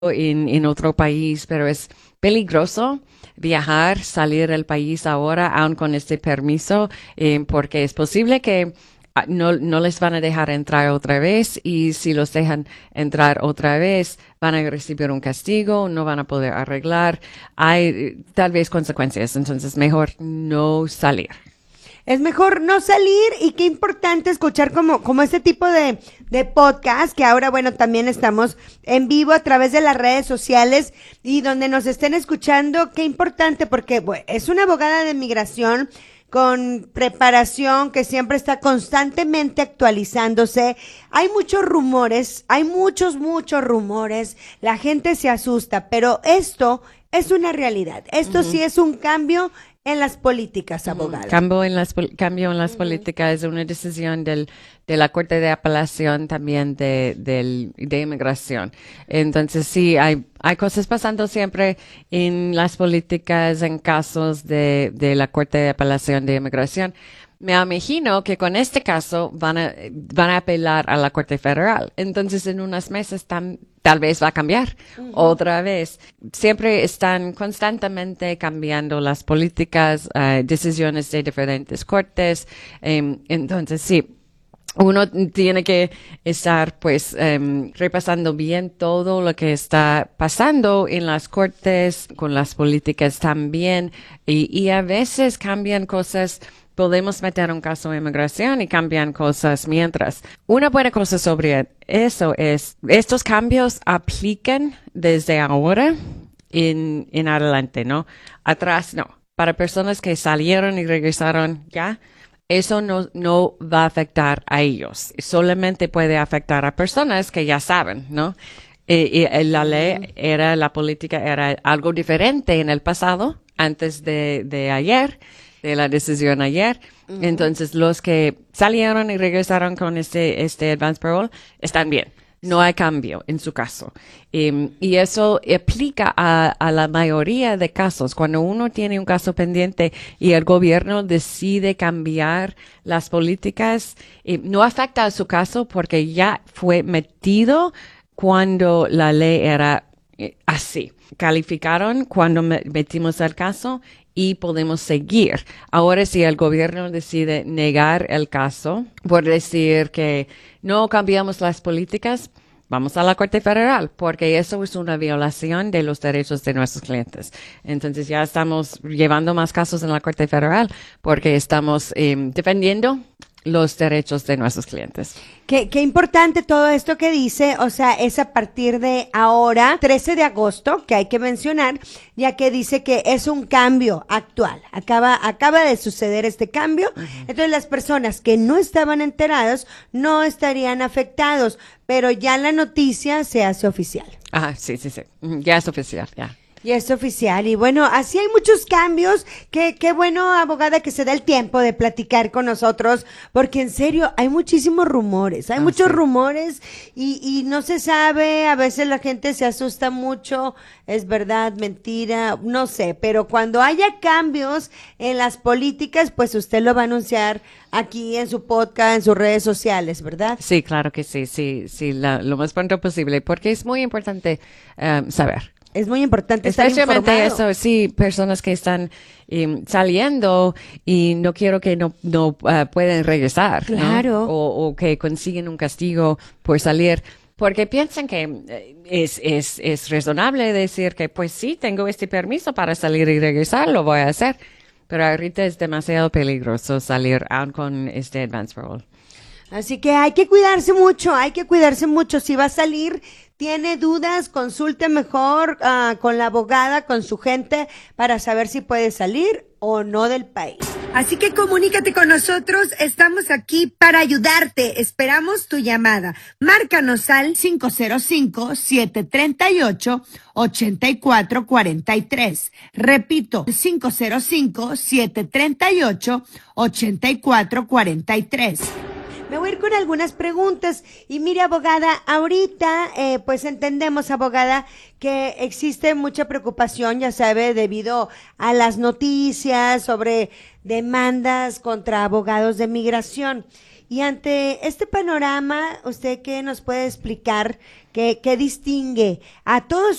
en otro país, pero es peligroso viajar, salir del país ahora, aun con este permiso, porque es posible que no les van a dejar entrar otra vez y si los dejan entrar otra vez van a recibir un castigo, no van a poder arreglar, hay tal vez consecuencias, entonces mejor no salir. Es mejor no salir y qué importante escuchar como este tipo de podcast, que ahora, bueno, también estamos en vivo a través de las redes sociales y donde nos estén escuchando, qué importante, porque bueno, es una abogada de migración con preparación que siempre está constantemente actualizándose. Hay muchos rumores, hay muchos rumores, la gente se asusta, pero esto es una realidad. Esto sí es un cambio en las políticas, abogada. Cambio en las políticas es una decisión de la Corte de Apelación también de inmigración. Entonces sí, hay cosas pasando siempre en las políticas en casos de la Corte de Apelación de Inmigración. Me imagino que con este caso van a apelar a la Corte Federal. Entonces, en unos meses tal vez va a cambiar otra vez. Siempre están constantemente cambiando las políticas, decisiones de diferentes cortes. Entonces, sí. Uno tiene que estar, pues, repasando bien todo lo que está pasando en las cortes, con las políticas también, y a veces cambian cosas. Podemos meter un caso de inmigración y cambian cosas mientras. Una buena cosa sobre eso es, estos cambios aplican desde ahora en adelante, ¿no? Atrás, no. Para personas que salieron y regresaron ya, eso no va a afectar a ellos. Solamente puede afectar a personas que ya saben, ¿no? La ley la política era algo diferente en el pasado, antes de ayer, de la decisión ayer. Entonces, los que salieron y regresaron con este advance parole están bien. No hay cambio en su caso. Y eso aplica a la mayoría de casos. Cuando uno tiene un caso pendiente y el gobierno decide cambiar las políticas, no afecta a su caso porque ya fue metido cuando la ley era así. Calificaron cuando metimos el caso y podemos seguir. Ahora, si el gobierno decide negar el caso por decir que no cambiamos las políticas, vamos a la Corte Federal, porque eso es una violación de los derechos de nuestros clientes. Entonces ya estamos llevando más casos en la Corte Federal porque estamos defendiendo los derechos de nuestros clientes. Qué importante todo esto que dice, o sea, es a partir de ahora, 13 de agosto, que hay que mencionar, ya que dice que es un cambio actual, acaba de suceder este cambio, entonces las personas que no estaban enteradas no estarían afectados, pero ya la noticia se hace oficial. Sí, ya es oficial, ya. Y es oficial, y bueno, así hay muchos cambios, qué bueno, abogada, que se da el tiempo de platicar con nosotros, porque en serio, hay muchísimos rumores, rumores, y no se sabe, a veces la gente se asusta mucho, es verdad, mentira, no sé, pero cuando haya cambios en las políticas, pues usted lo va a anunciar aquí en su podcast, en sus redes sociales, ¿verdad? Sí, claro que sí, lo más pronto posible, porque es muy importante saber. Es muy importante estar informado. Especialmente eso, sí, personas que están saliendo y no quiero que no pueden regresar, claro, ¿no? O que consiguen un castigo por salir, porque piensan que es razonable decir que pues sí, tengo este permiso para salir y regresar, lo voy a hacer, pero ahorita es demasiado peligroso salir aún con este advance parole. Así que hay que cuidarse mucho, si va a salir, tiene dudas, consulte mejor con la abogada, con su gente, para saber si puede salir o no del país. Así que comunícate con nosotros, estamos aquí para ayudarte, esperamos tu llamada. Márcanos al 505-738-8443. Repito, 505-738-8443. Me voy a ir con algunas preguntas. Y mire, abogada, ahorita, pues entendemos, abogada, que existe mucha preocupación, ya sabe, debido a las noticias sobre demandas contra abogados de migración. Y ante este panorama, ¿usted qué nos puede explicar? ¿Qué distingue a todos